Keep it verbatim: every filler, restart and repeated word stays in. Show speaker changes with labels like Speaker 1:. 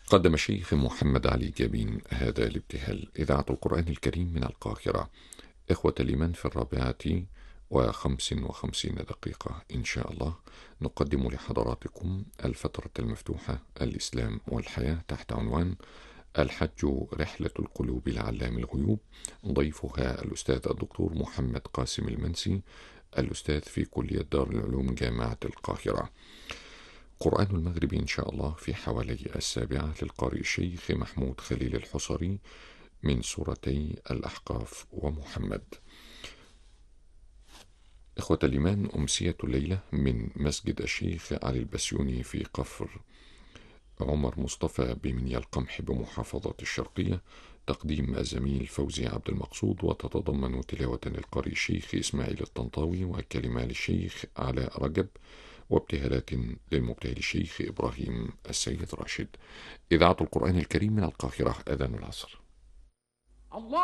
Speaker 1: قدم الشيخ محمد علي جابين هذا الابتهال. إذاعة القرآن الكريم من القاهرة. إخوة الإيمان، في الرابعة وخمس وخمسين دقيقة إن شاء الله نقدم لحضراتكم الفترة المفتوحة الإسلام والحياة تحت عنوان الحج رحلة القلوب لعلام الغيوب. ضيفها الأستاذ الدكتور محمد قاسم المنسي، الأستاذ في كلية دار العلوم جامعة القاهرة. قرآن المغرب إن شاء الله في حوالي السابعة للقارئ الشيخ محمود خليل الحصري من سورتي الأحقاف ومحمد. إخوة الإيمان، أمسية الليلة من مسجد الشيخ علي البسيوني في قفر عمر مصطفى بمنيا القمح بمحافظة الشرقية، تقديم الزميل فوزي عبد المقصود، وتتضمن تلاوة للقارئ الشيخ إسماعيل الطنطاوي، وكلمة للشيخ علاء رجب، وابتهالات للمبتهل الشيخ إبراهيم السيد راشد. إذاعة القرآن الكريم من القاهرة. أذان العصر.